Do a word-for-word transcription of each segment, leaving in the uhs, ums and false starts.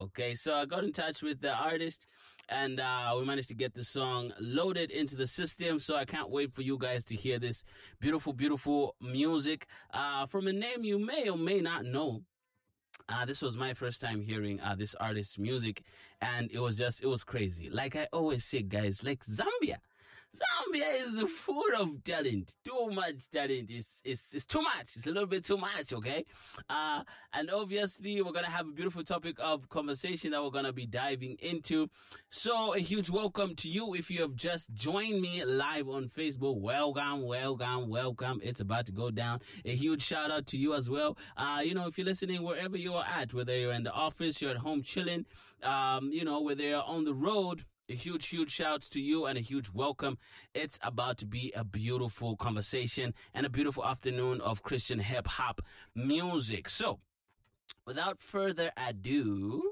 Okay, so I got in touch with the artist, and uh, we managed to get the song loaded into the system. So I can't wait for you guys to hear this beautiful, beautiful music uh, from a name you may or may not know. Uh, this was my first time hearing uh, this artist's music, and it was just, it was crazy. Like I always say, guys, like Zambia. Zambia is full of talent. Too much talent. It's, it's, it's too much. It's a little bit too much, okay? Uh, and obviously, we're going to have a beautiful topic of conversation that we're going to be diving into. So, a huge welcome to you. If you have just joined me live on Facebook, welcome, welcome, welcome. It's about to go down. A huge shout out to you as well. Uh, you know, if you're listening wherever you are at, whether you're in the office, you're at home chilling, um, you know, whether you're on the road, a huge, huge shout to you and a huge welcome. It's about to be a beautiful conversation and a beautiful afternoon of Christian hip hop music. So, without further ado,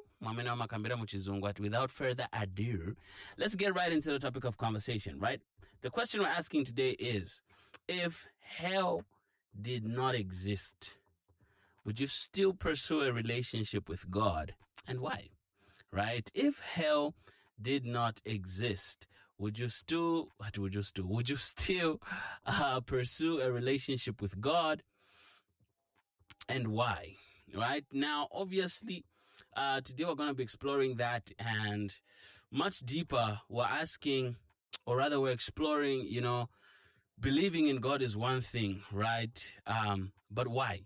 without further ado, let's get right into the topic of conversation, right? The question we're asking today is, if hell did not exist, would you still pursue a relationship with God? And why? Right? If hell did not exist, would you still, what would you still, would you still uh, pursue a relationship with God? And why? Right? Now, obviously, uh, today we're going to be exploring that, and much deeper, we're asking, or rather we're exploring, you know, believing in God is one thing, right? Um, but why?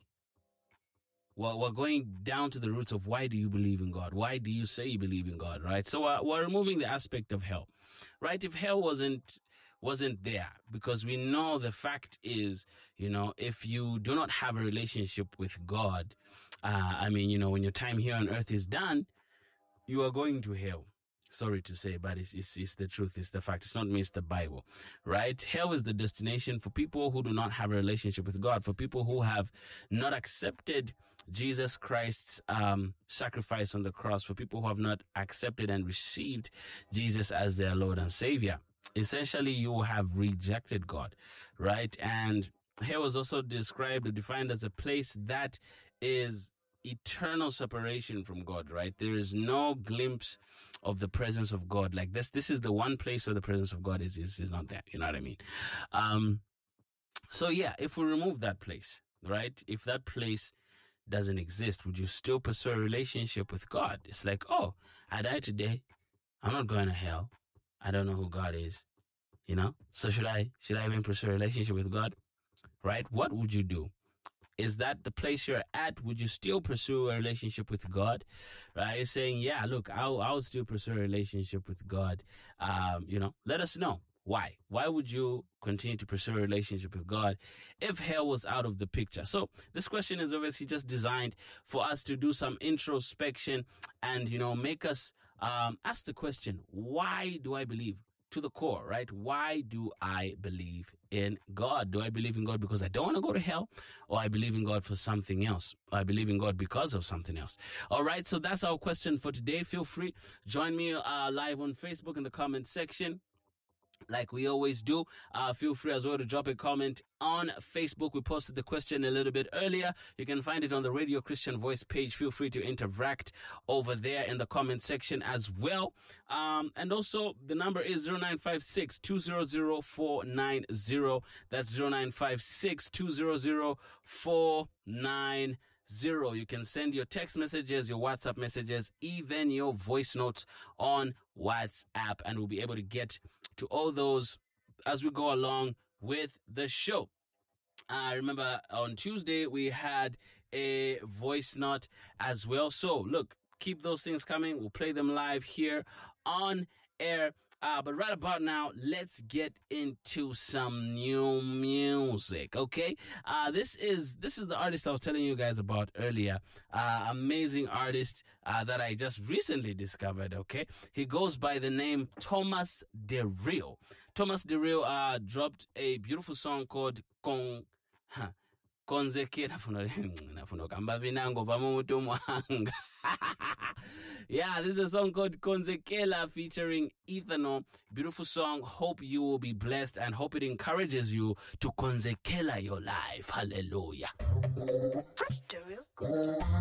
Well, we're going down to the roots of why do you believe in God? Why do you say you believe in God, right? So uh, we're removing the aspect of hell, right? If hell wasn't wasn't there, because we know the fact is, you know, if you do not have a relationship with God, uh, I mean, you know, when your time here on earth is done, you are going to hell. Sorry to say, but it's, it's, it's the truth. It's the fact. It's not me. It's the Bible, right? Hell is the destination for people who do not have a relationship with God, for people who have not accepted Jesus Christ's um, sacrifice on the cross, for people who have not accepted and received Jesus as their Lord and Savior. Essentially, you have rejected God, right? And hell is also described or defined as a place that is eternal separation from God, right? There is no glimpse of the presence of God. Like this, this is the one place where the presence of God is, is, is not there. You know what I mean? Um, so yeah, if we remove that place, right? If that place doesn't exist, would you still pursue a relationship with God? It's like, oh, I died today. I'm not going to hell. I don't know who God is, you know? So should I, should I even pursue a relationship with God? Right? What would you do? Is that the place you're at? Would you still pursue a relationship with God? Right? You're saying, yeah, look, I'll, I'll still pursue a relationship with God. Um, you know, let us know. Why? Why would you continue to pursue a relationship with God if hell was out of the picture? So this question is obviously just designed for us to do some introspection and, you know, make us um, ask the question, why do I believe? To the core, right? Why do I believe in God? Do I believe in God because I don't want to go to hell? Or I believe in God for something else? Or I believe in God because of something else? All right, so that's our question for today. Feel free, join me uh, live on Facebook in the comment section. Like we always do, uh, feel free as well to drop a comment on Facebook. We posted the question a little bit earlier. You can find it on the Radio Christian Voice page. Feel free to interact over there in the comment section as well. Um, and also the number is zero nine five six, two zero zero, four nine zero. That's zero nine five six, two zero zero, four nine zero. You can send your text messages, your WhatsApp messages, even your voice notes on WhatsApp, and we'll be able to get to all those as we go along with the show. I uh, remember on Tuesday we had a voice note as well. So look, keep those things coming. We'll play them live here on air. Uh, but right about now, let's get into some new music, okay? Uh, this is this is the artist I was telling you guys about earlier. Uh, amazing artist uh, that I just recently discovered, okay? He goes by the name Thomas DeReal. Thomas DeReal uh, dropped a beautiful song called Con... Huh. Yeah, this is a song called Konzekela featuring Ethano. Beautiful song. Hope you will be blessed and hope it encourages you to Konzekela your life. Hallelujah.